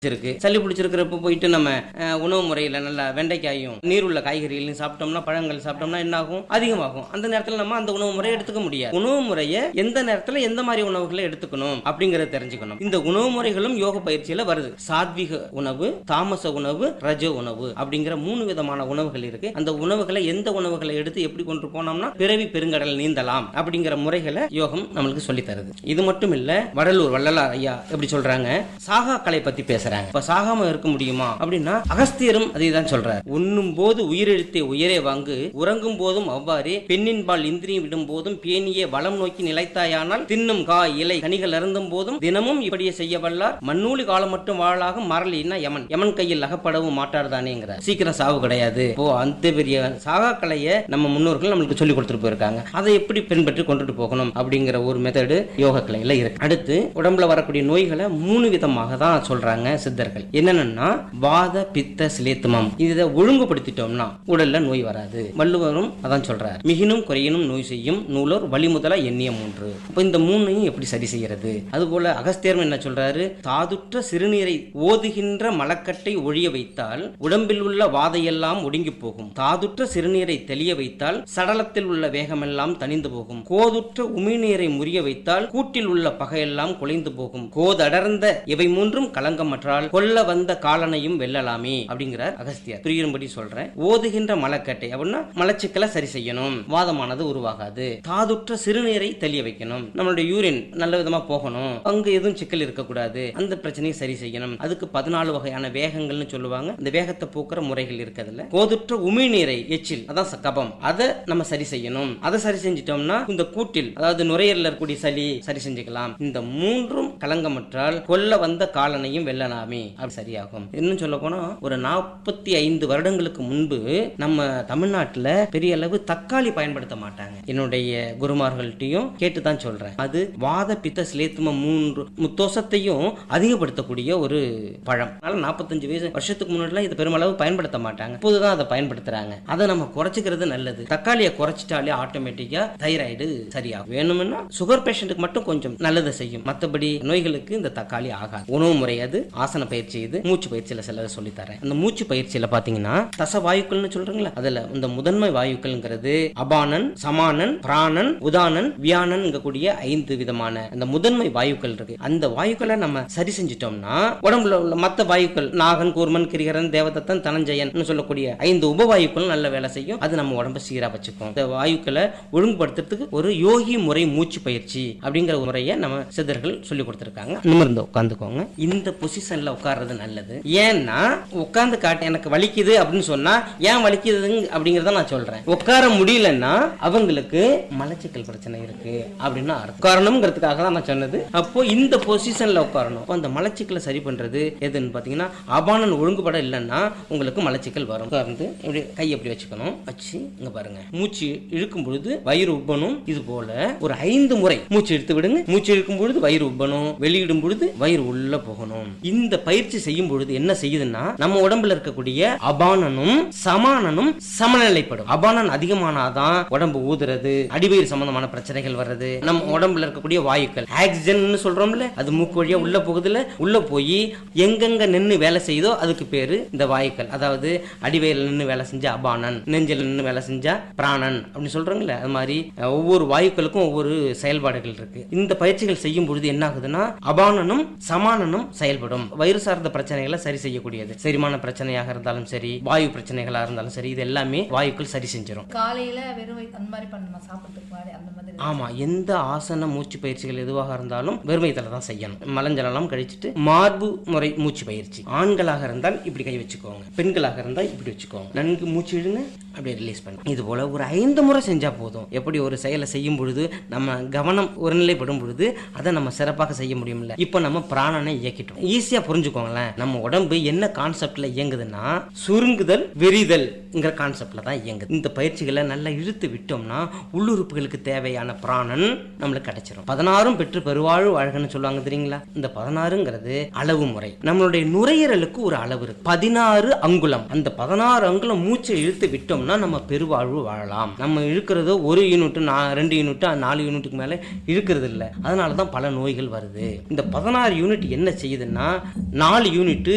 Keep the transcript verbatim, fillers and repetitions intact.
இருக்கு. சளி பிடிச்சிருக்கிறப்ப போயிட்டு நம்ம உணவு முறையில நல்லா வெண்டைக்காயும் நீருள்ள காய்கறிகளையும் சாப்பிட்டோம்னா, பழங்கள் சாப்பிட்டோம்னா என்ன ஆகும்? அதிகமாகும். அந்த நேரத்தில் நம்ம அந்த உணவு முறையை எடுத்துக்க முடியாது. உணவு முறையை எந்த நேரத்தில் எந்த மாதிரி உணவுகளை எடுத்துக்கணும் அப்படிங்கறத தெரிஞ்சுக்கணும். இந்த உணவு முறைகளும் யோக பயிற்சியில வருது. சாத்விக உணவு, தாமச உணவு, ரஜ உணவு அப்படிங்கிற மூணு விதமான உணவுகள் இருக்கு. அந்த உணவுகளை எந்த உணவுகளை எடுத்து எப்படி கொண்டு போனோம்னா பிறவி பெருங்கடல் நீந்தலாம் அப்படிங்கிற முறைகளை யோகம் நம்மளுக்கு சொல்லி தருது. இது மட்டும் இல்ல, வடலூர் வள்ளலார் ஐயா எப்படி சொல்றாங்க, சாகா கலை பத்தி பேசுறாங்க. இப்ப சாகாம இருக்க முடியுமா அப்படின்னா அகஸ்தியரும் அதைதான் சொல்றார். உண்ணும் போது உயிரெழுத்தே உயரே வாங்கு, உறங்கும் போதும் அவ்வாறே, பெண்ணின் பால் இந்திரியம் விடும் போதும் பேணியே வளம் நோக்கி நிலைத்தாயானால், தின்னும் காய் இலை கனிகள் அருந்தும் போதும் தினமும் இப்படியே செய்ய வல்லார், மண்ணூலி காலம் மட்டும் வாழாக மரலினா யமன் யமன் கையில் அகப்படவும் மாட்டார் தானேங்கிற. சீக்கிரம் சாவு கிடையாது. ஓ, அந்த பெரிய சாகா கலையை நம்ம முன்னோர்கள் நம்மளுக்கு சொல்லி கொடுத்துட்டு போயிருக்காங்க. அதை எப்படி பின்பற்றி கொண்டுட்டு போகணும் அப்படிங்கிற ஒரு மெத்தடு யோக கலையில இருக்கு. அடுத்து உடம்புல வரக்கூடிய நோய்களை மூணு விதமாக தான் சொல்றாங்க சித்தர்கள். என்னன்னா வாத பித்த சிலேத்துமம். இதை ஒழுங்குபடுத்திட்டோம்னா உடல்ல நோய் வராது. வள்ளுவரும் அதான் சொல்றாரு. மிகினும் குறையினும் நோய் செய்யும் நூலோர் வழிமுதலா எண்ணிய மூன்று. இப்ப இந்த மூணையும் எப்படி சரி செய்யறது? அதுபோல அகஸ்தியர் என்ன சொல்றாரு, தாதுற்ற சிறுநீரை ஓதுகின்ற மலக்கட்டை ஒழிய வைத்தால் உடம்பில் உள்ள வாதையெல்லாம் ஒடுங்கி போகும். தாதுற்ற சிறுநீரை தெளிய வைத்தால் சடலத்தில் உள்ள வேகமெல்லாம் தணிந்து போகும். கோதுற்ற உமிழ்நீரை முறிய வைத்தால் கூட்டில் உள்ள பகையெல்லாம் குலைந்து போகும். கோதடர்ந்த இவை மூன்றும் கலங்கமற்றால் கொல்ல வந்த காலனையும் வெல்லலாமே அப்படிங்கிறார் அகஸ்தியர். புரியும்படி சொல்றேன். ஓதுகின்ற மலக்கட்டை அப்படின்னா மலச்சிக்கலை சரி செய்யணும், வாதமானது உருவாகாது. தாதுற்ற சிறுநீரை தெளிய வைக்கணும், நம்மளுடைய யூரின் நல்ல விதமா போகணும், அங்க எதுவும் சிக்கல் இருக்கக்கூடாது, அந்த பிரச்சனையை சரி செய்யணும். அதுக்கு பதினாலு வகையான வேகங்கள்னு சொல்லுவாங்க. அந்த வேகத்தை போக்குற முறைகள் இருக்கிறதுல கோதுற்ற உமிழ்நீரை எச்சில் அதான் கபம், அதை நம்ம சரி செய்யணும். அதை சரி செஞ்சிட்டோம்னா இந்த கூட்டில் அதாவது நுரையீரல்ல இருக்கக்கூடிய சளி சரி செஞ்சுக்கலாம். இந்த மூன்றும் கலங்கமற்றால் கொல்ல வந்த காலனையும் வெல்லலாமே அப்படி சரியாகும். இன்னும் சொல்ல போனா ஒரு நாற்பத்தி ஐந்து வருடங்களுக்கு முன்பு நம்ம தமிழ்நாட்டுல பெரிய அளவு தக்காளி பயன்படுத்த மாட்டாங்க. என்னுடைய குருமார்கள்ட்டையும் கேட்டுதான் சொல்றேன். அது வாத பித்த சிலேத்தும மூன்று முத்தோசத்தையும் அதிகப்படுத்தக்கூடிய ஒரு பழம். அதனால நாற்பத்தஞ்சு வயசு வருஷத்துக்கு முன்னாடி இது பெருமளவு பயன்படுத்த மாட்டாங்க. இப்போதுதான் அதை பயன்படுத்துறாங்க. அதை நம்ம குறைச்சிக்கிறது நல்லது. தக்காளியை குறைச்சிட்டாலே ஆட்டோமேட்டிக்கா தைராய்டு சரியாகும். வேணும்னா சுகர் பேஷண்ட்டுக்கு மட்டும் கொஞ்சம் நல்லதை செய்யும். மற்றபடி நோய்களுக்கு இந்த தக்காளி ஆகாது. உணவு முறை அது, ஆசன பயிற்சி இது, மூச்சு பயிற்சியில சில சொல்லி தரேன். அந்த மூச்சு பயிற்சியில பாத்தீங்கன்னா தச வாயுக்கள்னு சொல்றீங்களா, அதுல இந்த முதன்மை வாயுக்கள்ங்கிறது அபானன், சமானன், பிராணன், உதானன், வியானன் கூடிய ஐந்து விதமான அந்த முதன்மை வாயுக்கள் இருக்கு. அந்த வாயுக்களை நம்ம சரி செஞ்சிட்டோம்னா உடம்புல உள்ள மற்ற வாயுக்கள் நாகன், கூர்மன், கிரிகரன், தேவதத்தன், தனஞ்சயன் சொல்லக்கூடிய ஐந்து உபவாயுக்கள் நல்ல வேலை செய்யும். அது நம்ம உடம்பு சீரா வச்சுக்கும். இந்த வாயுக்களை ஒழுங்குபடுத்துறதுக்கு ஒரு யோகி முறை மூச்சு பயிற்சி அப்படிங்கிற முறையை நம்ம சித்தர்கள் சொல்லி கொடுத்திருக்காங்க. நிமிர்ந்து உட்கார்ந்துக்கோங்க. இந்த பொசிஷன்ல உட்கார்றது நல்லது. ஏன்னா உட்கார்ந்து காட்டு எனக்கு வலிக்குது அப்படின்னு சொன்னா ஏன் வலிக்குது அப்படிங்கறத நான் சொல்றேன். உட்கார முடியலன்னா அவங்களுக்கு மலச்சிக்கல் பிரச்சனை இருக்கு அப்படின்னு உட்காரணும்ங்கிறதுக்காக தான் நான் சொன்னது. அப்போ இந்த பொசிஷன்ல உட்காரணும். அந்த மலச்சிக்கலை சரி பண்றது எதுன்னு பாத்தீங்கன்னா அபானன் ஒழுங்குபட இல்லைன்னா உங்களுக்கு மலச்சிக்கல் வரும். உட்கார்ந்து இப்படி கை எப்படி வச்சுக்கணும், வச்சு இங்க பாருங்க. மூச்சு இழுக்கும் பொழுது வயிறு உப்பணும். இது போல ஒரு ஐந்து முறை மூச்சு இழுத்து விடுங்க. மூச்சு இழுக்கும் பொழுது வயிறு உப்பணும், வெளியிடும் பொழுது வயிறு உள்ள போகணும். இந்த பயிற்சி செய்யும் பொழுது என்ன செய்யுதுன்னா நம்ம உடம்புல இருக்கக்கூடிய அபானனும் சமானனும் சமநிலைப்படும். அபானன் அதிகமானாதான் உடம்பு ஊதுறது, அடிவயிறு சம்பந்தமான பிரச்சனைகள் வர்றது. நம்ம உடம்புல இருக்கக்கூடிய வாயுக்கள் ஆக்சிஜன் சொல்றோம்ல, அது மூக்கு வழியா உள்ள போகுதுல, உள்ள போய் எங்கெங்க நின்று வேலை செய்யுதோ அதுக்கு பேரு இந்த வாயுக்கள். அதாவது அடிவயிறுல நின்று வேலை செஞ்சா அபானன், நெஞ்சில நின்று வேலை செஞ்சா பிராணன் அப்படின்னு சொல்றோம்ல. அது மாதிரி ஒவ்வொரு வாயுக்களுக்கும் ஒவ்வொரு செயல்பாடுகள் இருக்கு. இந்த பயிற்சிகள் செய்யும் பொழுது என்ன ஆகுதுன்னா அபானனும் சமானனும் செயல்படும். வயிறு சார்ந்த பிரச்சனைகளை சரி செய்யக்கூடியது. செரிமான பிரச்சனையாக இருந்தாலும் சரி, வாயு பிரச்சனைகளா இருந்தாலும் சரி, இது எல்லாமே வாயுக்கள் சரி செஞ்சிடும். காலையில வெறும் அந்த மாதிரி பண்ணணும், சாப்பிட்டுக்கு முன்னாடி அந்த மாதிரி. ஆமா, எந்த ஆசன மூச்சு பயிற்சிகள் எதுவாக இருந்தாலும் வெறுமைத்தல தான் செய்யணும். மலஞ்சலம் கழிச்சிட்டு மார்பு முறை மூச்சு பயிற்சி. ஆண்களாக இருந்தால் இப்படி கை வச்சுக்கோங்க, பெண்களாக இருந்தால் இப்படி வச்சுக்கோங்க. நன்கு மூச்சு இழுங்க, அப்படியே ரிலீஸ் பண்ணுங்க. இது போல ஒரு ஐந்து முறை செஞ்சா போதும். எப்படி ஒரு செயலை செய்யும் பொழுது நம்ம கவனம் ஒருநிலைப்படும் பொழுது அதை நம்ம சிறப்பாக செய்ய முடியும்ல. இப்ப நம்ம பிராணனை இயக்கிட்டோம். ஈஸியா புரிஞ்சுக்கோங்களேன். நம்ம உடம்பு என்ன கான்செப்ட்ல இயங்குதுன்னா சுருங்குதல் விரிதல் கான்செப்ட்ல தான் இயங்குது. இந்த பயிற்சிகளை நல்லா இழுத்து விட்டோம்னா உள்ளுறுப்புகளுக்கு தேவையான பிராணன் நம்மளுக்கு கிடைச்சிடும். பதினாறும் பெற்று பெருவாழ் வாழ்கன்னு சொல்லுவாங்க தெரியுங்களா. இந்த பதினாறுங்கிறது அளவு முறை. நம்மளுடைய நுரையீரலுக்கு ஒரு அளவு இருக்கு, பதினாறு அங்குலம். அந்த பதினாறு அங்குலம் மூச்சை இழுத்து விட்டோம்னா நம்ம பெருவாழ்வு வாழலாம். நம்ம இழுக்கிறதோ ஒரு யூனிட், ரெண்டு யூனிட், நாலு யூனிட்டுக்கு மேல இழுக்கிறது இல்லை. அதனாலதான் பல நோய்கள் வருது. இந்த பதினாறு யூனிட் என்ன செய்யுதுன்னா நாலு யூனிட்